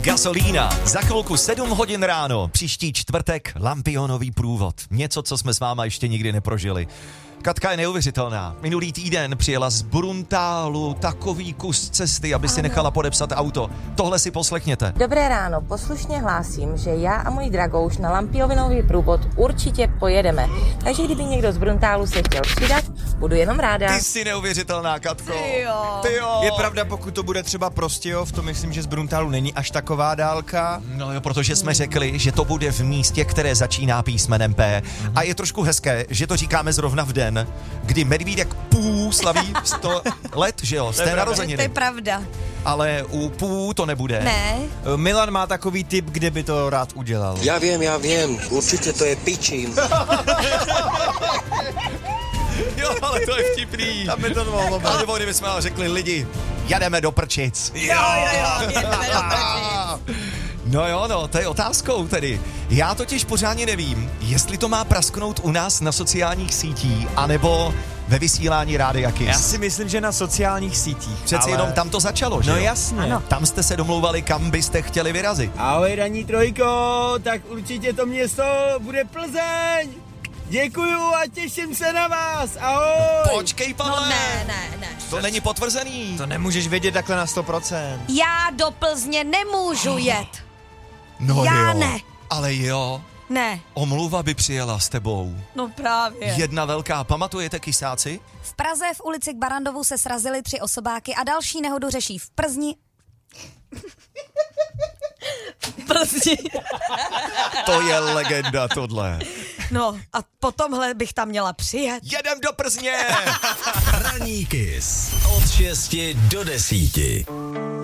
Gasolína. Za chvilku 7 hodin ráno. Příští čtvrtek Lampionový průvod. Něco, co jsme s váma ještě nikdy neprožili. Katka je neuvěřitelná. Minulý týden přijela z Bruntálu takový kus cesty, aby si nechala podepsat auto. Tohle si poslechněte. Dobré ráno, poslušně hlásím, že já a můj dragouš na Lampionový průvod určitě pojedeme. Takže kdyby někdo z Bruntálu se chtěl přidat, budu jenom ráda. Ty jsi neuvěřitelná, Katko. Ty jo. Je pravda, pokud to bude třeba Prostějov, to myslím, že z Bruntálu není až taková dálka. No jo, protože jsme řekli, že to bude v místě, které začíná písmenem P. A je trošku hezké, že to říkáme zrovna v den, kdy Medvídek Pů slaví 100 let, že jo, z té narozeniny. To je pravda. Ale u Pů to nebude. Ne. Milan má takový tip, kde by to rád udělal. Já vím, určitě to je pičím. Jo, ale to je vtipný. Tam by to mohlo být. Ale nebo kdybychom řekli lidi, jedeme do Prčic. Jo, jedeme do Prčic. No, to je otázkou tedy. Já totiž pořádně nevím, jestli to má prasknout u nás na sociálních sítích, anebo ve vysílání Rádia Kiss. Já si myslím, že na sociálních sítích. Přeci jenom tam to začalo, že No jo? jasně. Ano. Tam jste se domlouvali, kam byste chtěli vyrazit. Ahoj Ranní trojko, tak určitě to město bude Plzeň. Děkuju a těším se na vás, ahoj. Počkej, Pavle. No ne. To není potvrzený. To nemůžeš vědět takhle na 100%. Já do Plzně nemůžu jet. No Já jo. ne. Ale jo. Ne. Omluva by přijela s tebou. No právě. Jedna velká. Pamatujete, Kysáci? V Praze v ulici k Barandovu se srazily 3 osobáky a další nehodu řeší v Plzni. Plzni. To je legenda tohle. No a po tomhle bych tam měla přijet. Jedem do Plzně! Ranní Kiss od 6 do 10.